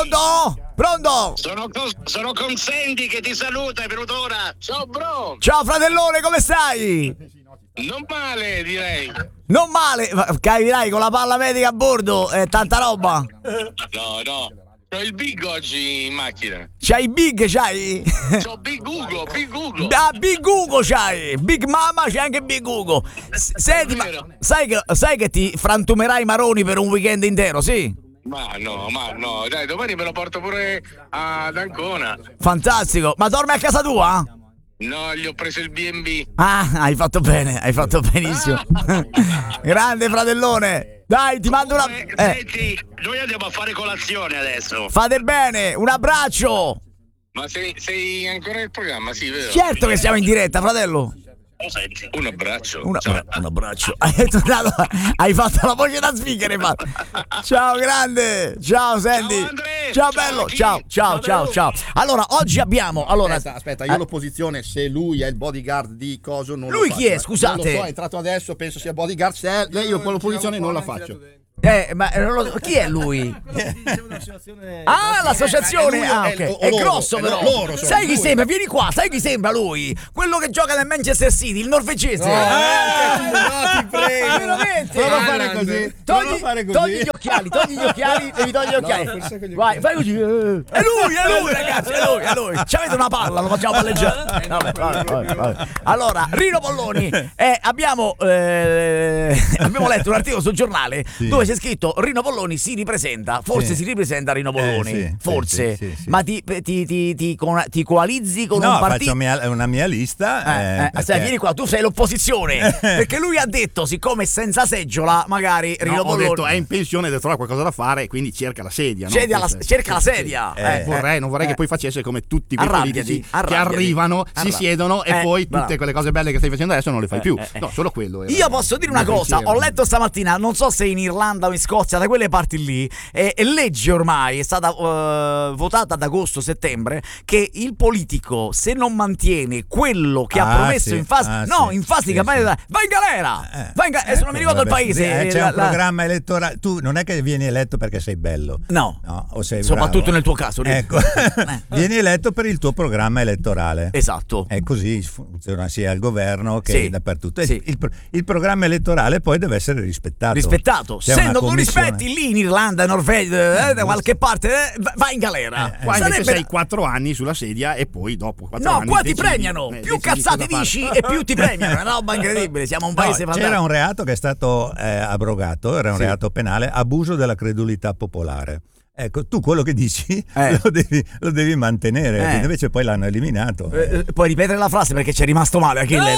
Pronto? Pronto? Sono con Sandy che ti saluta, è venuto ora. Ciao bro. Ciao fratellone, come stai? Non male, direi. Non male, capirai con la palla medica a bordo e tanta roba. No. C'ho il Big oggi in macchina. C'hai Big, c'hai? C'ho Big Ugo. Ah, Big Ugo c'hai. Big Mama, c'è anche Big Ugo. Senti, ma sai che ti frantumerai Maroni per un weekend intero, sì? Ma no, dai, domani me lo porto pure ad Ancona. Fantastico, ma dormi a casa tua? No, gli ho preso il B&B. Ah, hai fatto bene, hai fatto benissimo. Grande fratellone. Dai, ti mando una... Senti, noi andiamo a fare colazione adesso. Fate bene, un abbraccio. Ma sei ancora nel programma, sì, vero? Certo che siamo in diretta, fratello. Un abbraccio. Un abbraccio. Hai fatto la voce da speaker. Ciao grande. Ciao Sandy. Ciao Andrea. Ciao bello. Ciao. Allora oggi abbiamo. Aspetta, io l'opposizione, se lui è il bodyguard di coso, non lui lo faccio. Chi è? Scusate. Non lo so, è entrato adesso, penso sia bodyguard. Se è lei, io con l'opposizione non la faccio. Ma chi è lui? L'associazione. Ok. È grosso però. Sai chi sembra? Vieni qua, sai chi sembra lui? Quello che gioca nel Manchester City, il norvegese. No, ti prego. Veramente. Non lo fare così. Togli gli occhiali, devi togliere gli occhiali. Vai, fai così. È lui, ragazzi, è lui. Ci avete una palla, lo facciamo palleggiare. Vabbè. Allora, Rino Polloni, abbiamo letto un articolo sul giornale dove c'è scritto Rino Polloni si ripresenta, forse si ripresenta Rino Polloni, forse. Sì. Ma ti coalizzi con un partito? No, faccio una mia lista. Sai, vieni qua, tu sei l'opposizione, perché lui ha detto, siccome è senza seggiola, magari Rino Polloni... Ho detto, è in pensione, deve trovare qualcosa da fare, quindi cerca la sedia. Cerca la sedia. Non vorrei che poi facesse come tutti quei politici che arrivano, si siedono e poi tutte quelle cose belle che stai facendo adesso non le fai più. No, solo quello. Io posso dire una cosa, ho letto stamattina, non so se in Irlanda o in Scozia, da quelle parti lì, legge ormai, è stata votata ad agosto-settembre, che il politico, se non mantiene quello che ha promesso in fase di campagna, va in galera. Adesso non mi ricordo il paese. C'è un programma elettorale. Tu non è che vieni eletto perché sei bello. No, o sei soprattutto bravo. nel tuo caso. Ecco, vieni eletto per il tuo programma elettorale. Esatto. È così funziona sia al governo che dappertutto. Sì. Il programma elettorale poi deve essere rispettato. Se non lo rispetti lì in Irlanda, Norvegia, da qualche parte, vai in galera. Qua invece sei 4 anni sulla sedia e poi dopo 4 anni qua ti premiano. Più cazzate dici e più ti premiano. È una roba incredibile. Siamo un paese fantastico. C'era un reato che è stato abrogato, era un reato penale, abuso della credulità popolare. Ecco, tu quello che dici lo devi mantenere, invece poi l'hanno eliminato. Puoi ripetere la frase perché ci è rimasto male Achille.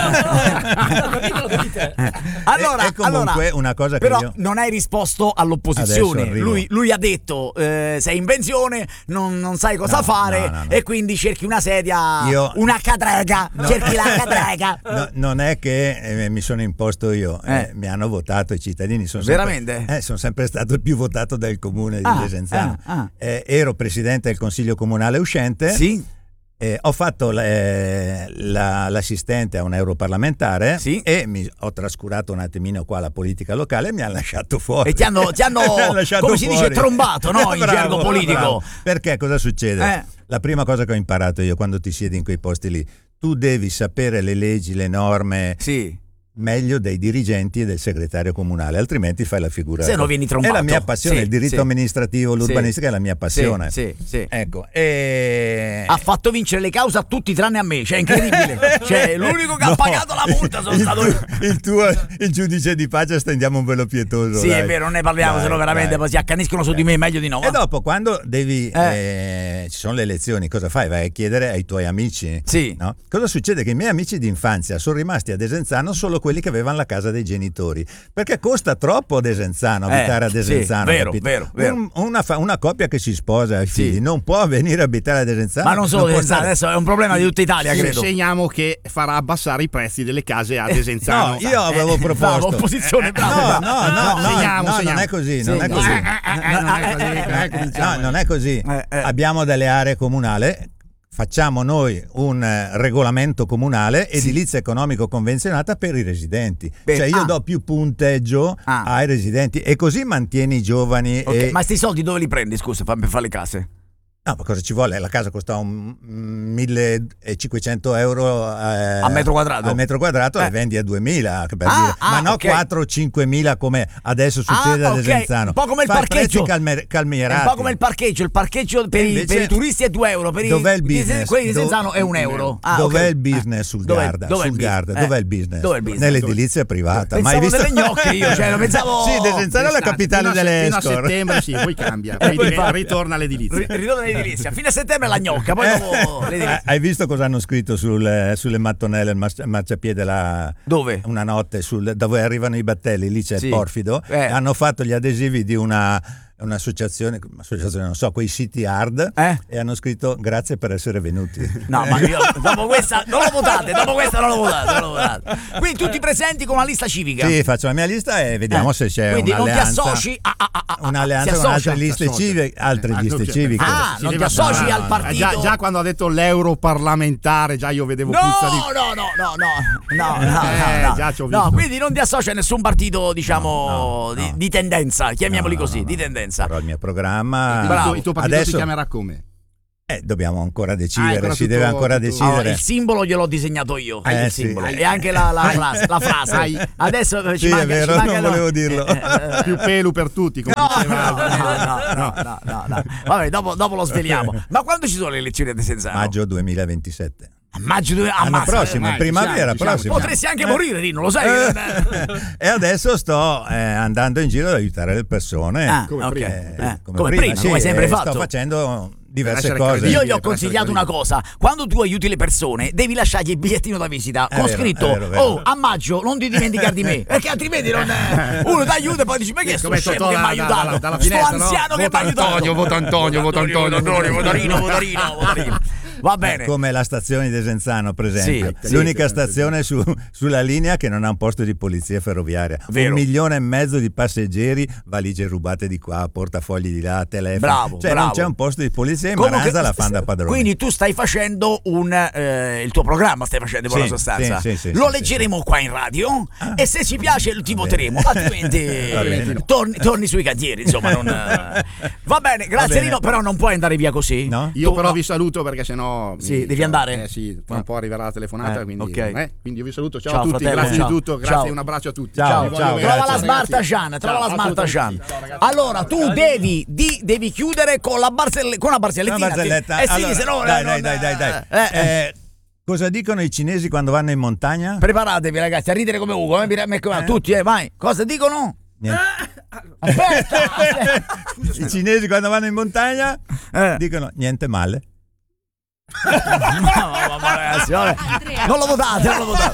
Allora, una cosa però che io... non hai risposto all'opposizione. Lui ha detto sei in pensione, non sai cosa fare e quindi cerchi una sedia, una cadrega, cerchi la cadrega. Non è che mi sono imposto io, mi hanno votato i cittadini. Veramente? Sono sempre stato il più votato del comune di Desenzano. Ero presidente del consiglio comunale uscente. Sì. Ho fatto l'assistente a un europarlamentare e ho trascurato un attimino qua la politica locale e mi hanno lasciato fuori. E ti hanno come si dice, trombato, no? In gergo politico. Bravo. Perché cosa succede? La prima cosa che ho imparato io quando ti siedi in quei posti lì, tu devi sapere le leggi, le norme. Sì. Meglio dei dirigenti e del segretario comunale, altrimenti fai la figura. Se no vieni trombato. È la mia passione, il diritto amministrativo, l'urbanistica è la mia passione. Sì. Ecco, ha fatto vincere le cause a tutti tranne a me, cioè incredibile. Cioè l'unico che ha pagato la multa sono stato io. Il giudice di pace, stendiamo un velo pietoso. Sì, dai. È vero, non ne parliamo, se no veramente poi si accaniscono su di me, meglio di no. E dopo quando devi ci sono le elezioni, cosa fai? Vai a chiedere ai tuoi amici? Sì. No? Cosa succede? Che i miei amici di infanzia sono rimasti a Desenzano solo quelli che avevano la casa dei genitori, perché costa troppo a Desenzano, abitare a Desenzano. Sì, vero. Una coppia che si sposa ai figli non può venire a abitare a Desenzano. Ma non solo Desenzano, adesso è un problema di tutta Italia, credo. Segniamo che farà abbassare i prezzi delle case a Desenzano. No, io avevo proposto. Opposizione, no, non è così. Non è così. Non è così. Abbiamo delle aree comunali. facciamo noi un regolamento comunale edilizia economico convenzionata per i residenti. Cioè io do più punteggio ai residenti e così mantieni i giovani. Okay. Ma sti soldi dove li prendi, scusa, per fare le case? No, ma cosa ci vuole? La casa costa 1.500 euro a metro quadrato. Al metro quadrato e vendi a 2.000, per dire. Ma no, okay. 4-5.000 come adesso succede ad Desenzano. Un po' come il parcheggio. Calmierati. Un po' come il parcheggio per i turisti è 2 euro. Dov'è il business? Quelli di Desenzano è 1 euro. Dov'è il business sul Garda? Dov'è il business? Nell'edilizia privata. Mai visto delle gnocche io, cioè lo pensavo. Sì, Desenzano è la capitale delle escort. Fino a settembre sì, poi cambia. Ritorna all'edilizia. Fino a settembre la gnocca, poi dopo hai visto cosa hanno scritto sulle mattonelle, il marciapiede dove? Una notte dove arrivano i battelli, lì c'è il Porfido, hanno fatto gli adesivi di un'associazione, non so, quei siti hard, e hanno scritto grazie per essere venuti. No, ma io dopo questa non lo votate, Quindi tutti presenti con una lista civica. Sì, faccio la mia lista e vediamo se c'è quindi un'alleanza. Non ti associ un'alleanza con altre liste civiche, civiche. Non ti associ al partito. Già quando ha detto l'europarlamentare, già io vedevo puzza di. No, quindi non ti associ a nessun partito, diciamo, di tendenza, chiamiamoli così, di tendenza. Però il mio programma il tuo partito si chiamerà come? Dobbiamo ancora decidere, deve ancora decidere. Il simbolo gliel'ho disegnato io, il simbolo. E anche la frase. Adesso ci manca, è vero, non volevo dirlo. Più pelo per tutti, come no. Vabbè, dopo lo sveliamo. Ma quando ci sono le elezioni a Desenzano? Maggio 2027. L'anno prossimo, in primavera prossima. Potresti anche morire, Rino, lo sai? E adesso sto andando in giro ad aiutare le persone. Come prima, come sempre fatto. Sto facendo diverse cose. Io gli ho consigliato una cosa: quando tu aiuti le persone devi lasciargli il bigliettino da visita con scritto vero. a maggio non ti dimenticar di me, perché altrimenti uno ti aiuta e poi dici ma che è sto scemo che mi ha aiutato, sto anziano che mi ha aiutato. Vota Antonio, Votarino. Va bene. Come la stazione di Desenzano, per esempio. L'unica stazione sulla linea che non ha un posto di polizia ferroviaria. 1,5 milioni di passeggeri, valigie rubate di qua, portafogli di là, telefono. Bravo. Non c'è un posto di polizia, in Maranza la fanno da padrone. Quindi tu stai facendo il tuo programma, stai facendo in buona sostanza. Lo leggeremo qua in radio e se ci piace ti voteremo, altrimenti torni sui cantieri, insomma. Va bene, grazie Rino, però non puoi andare via così. No? Io però vi saluto perché sennò devi andare? Sì, tra un po' arriverà la telefonata, quindi io vi saluto. Ciao a tutti, fratello, grazie di tutto, grazie, un abbraccio a tutti. Ciao. Trova la Smarta Shan. Allora tu devi chiudere con la barzellettina. Se no dai. Cosa dicono i cinesi quando vanno in montagna? Preparatevi ragazzi a ridere come Ugo, tutti, vai. Cosa dicono? Aspetta. I cinesi quando vanno in montagna dicono niente male. No, ragazzi, non lo votate.